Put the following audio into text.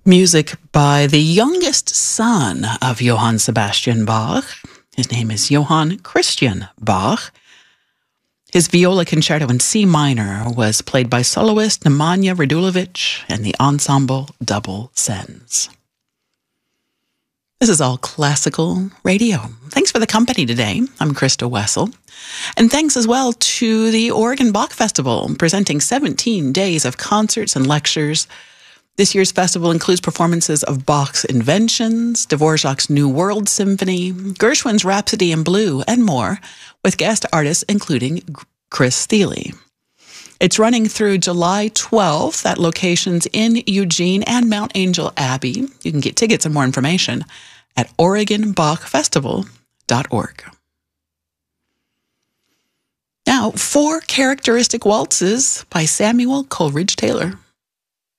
Music by the youngest son of Johann Sebastian Bach. His name is Johann Christian Bach. His viola concerto in C minor was played by soloist Nemanja Radulovic and the ensemble Double Sens. This is All Classical Radio. Thanks for the company today. I'm Krista Wessel. And thanks as well to the Oregon Bach Festival, presenting 17 days of concerts and lectures. This year's festival includes performances of Bach's Inventions, Dvorak's New World Symphony, Gershwin's Rhapsody in Blue, and more, with guest artists including Chris Thile. It's running through July 12th at locations in Eugene and Mount Angel Abbey. You can get tickets and more information at OregonBachFestival.org. Now, 4 characteristic waltzes by Samuel Coleridge Taylor.